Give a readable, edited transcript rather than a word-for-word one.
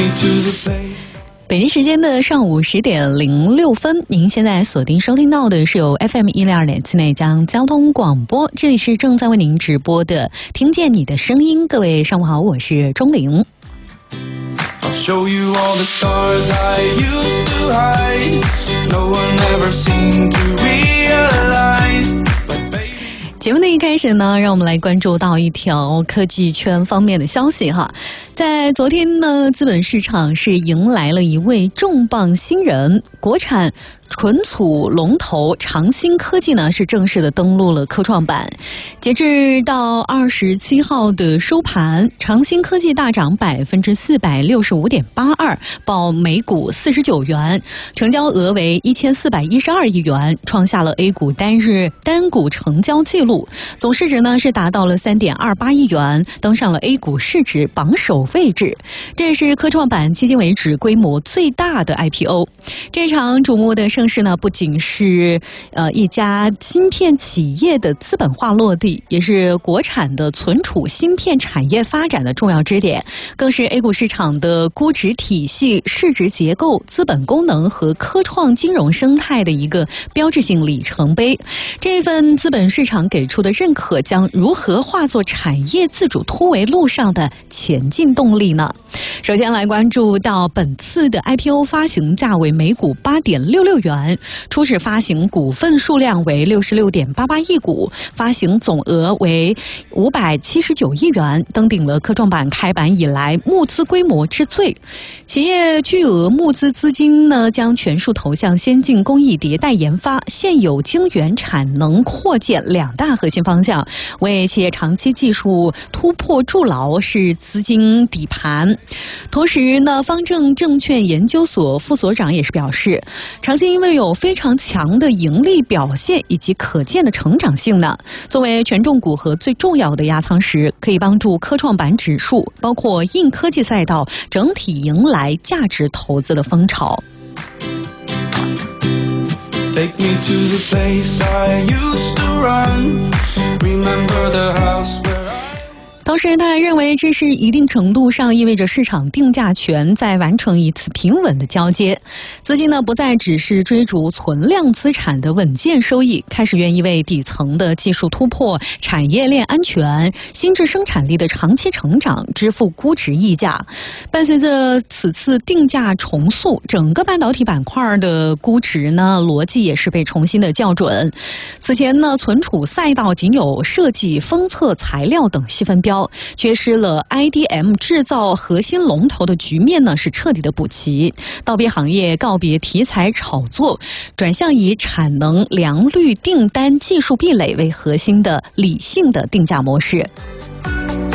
北京时间的上午10点06分，您现在锁定收听到的是由 FM102.7内江交通广播，这里是正在为您直播的听见你的声音。各位上午好，我是钟玲。 I'll show you all the stars I used to hide. No one ever seemed to realize. 节目的一开始呢，让我们来关注到一条科技圈方面的消息哈。在昨天呢，资本市场是迎来了一位重磅新人，国产存储龙头长兴科技呢是正式的登陆了科创板。截至到27号的收盘，长兴科技大涨465.82%，报每股49元，成交额为1412亿元，创下了 A 股单日单股成交纪录，总市值呢是达到了3.28亿元，登上了 A 股市值榜首位置。这也是科创板迄今为止规模最大的 IPO。这场瞩目的盛事呢，不仅是一家芯片企业的资本化落地，也是国产的存储芯片产业发展的重要支点，更是 A 股市场的估值体系、市值结构、资本功能和科创金融生态的一个标志性里程碑。这份资本市场给出的认可，将如何化作产业自主突围路上的前进动力呢？首先来关注到本次的 IPO 发行价为每股8.66元，初始发行股份数量为66.88亿股，发行总额为579亿元，登顶了科创板开板以来募资规模之最。企业巨额募资资金呢，将全数投向先进工艺迭代研发、现有晶圆产能扩建两大核心方向，为企业长期技术突破筑牢是资金底盘。同时呢，方正证券研究所副所长也是表示，长兴因为有非常强的盈利表现以及可见的成长性呢，作为权重股和最重要的压舱石，可以帮助科创板指数包括硬科技赛道整体迎来价值投资的风潮。 Take me to the place I used to run. Remember the house where I 同时他还认为，这是一定程度上意味着市场定价权在完成一次平稳的交接，资金呢不再只是追逐存量资产的稳健收益，开始愿意为底层的技术突破、产业链安全、新质生产力的长期成长支付估值溢价。伴随着此次定价重塑，整个半导体板块的估值呢逻辑也是被重新的校准。此前呢，存储赛道仅有设计、封测、材料等细分标，缺失了 IDM 制造核心龙头的局面呢是彻底的补齐，道别行业告别题材炒作，转向以产能、良率、订单、技术壁垒为核心的理性的定价模式。